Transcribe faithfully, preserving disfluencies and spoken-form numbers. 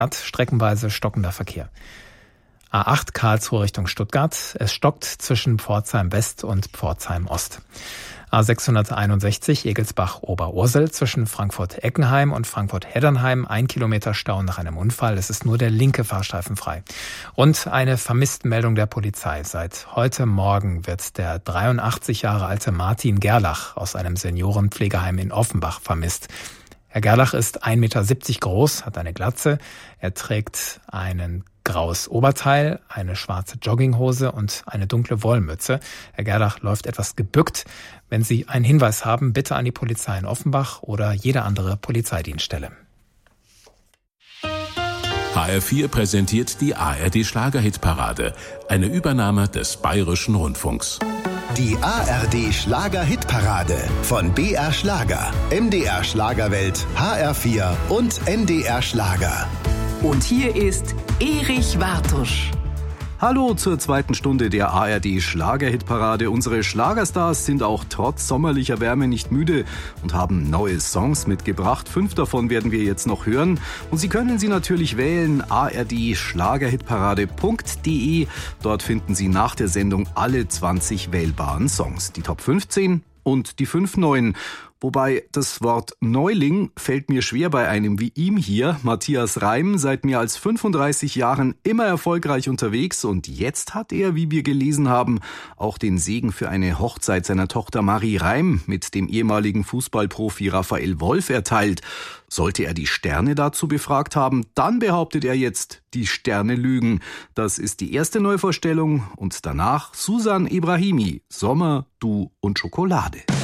streckenweise stockender Verkehr. A acht Karlsruhe Richtung Stuttgart. Es stockt zwischen Pforzheim West und Pforzheim Ost. A sechshunderteinundsechzig Egelsbach-Oberursel zwischen Frankfurt-Eckenheim und Frankfurt-Heddernheim. Ein Kilometer Stau nach einem Unfall. Es ist nur der linke Fahrstreifen frei. Und eine Vermisstenmeldung der Polizei. Seit heute Morgen wird der dreiundachtzig Jahre alte Martin Gerlach aus einem Seniorenpflegeheim in Offenbach vermisst. Herr Gerlach ist ein Meter siebzig groß, hat eine Glatze. Er trägt einen graues Oberteil, eine schwarze Jogginghose und eine dunkle Wollmütze. Herr Gerlach läuft etwas gebückt. Wenn Sie einen Hinweis haben, bitte an die Polizei in Offenbach oder jede andere Polizeidienststelle. H R vier präsentiert die A R D Schlager-Hitparade, eine Übernahme des Bayerischen Rundfunks. Die A R D Schlager-Hitparade von B R Schlager, M D R Schlagerwelt, H R vier und N D R Schlager. Und hier ist Erich Wartusch. Hallo zur zweiten Stunde der A R D Schlager-Hitparade. Unsere Schlagerstars sind auch trotz sommerlicher Wärme nicht müde und haben neue Songs mitgebracht. Fünf davon werden wir jetzt noch hören. Und Sie können sie natürlich wählen, a r d schlagerhitparade punkt d e. Dort finden Sie nach der Sendung alle zwanzig wählbaren Songs. Die Top fünfzehn und die fünf neuen. Wobei das Wort Neuling fällt mir schwer bei einem wie ihm hier, Matthias Reim, seit mehr als fünfunddreißig Jahren immer erfolgreich unterwegs und jetzt hat er, wie wir gelesen haben, auch den Segen für eine Hochzeit seiner Tochter Marie Reim mit dem ehemaligen Fußballprofi Raphael Wolf erteilt. Sollte er die Sterne dazu befragt haben, dann behauptet er jetzt, die Sterne lügen. Das ist die erste Neuvorstellung und danach Susan Ebrahimi, Sommer, Du und Schokolade.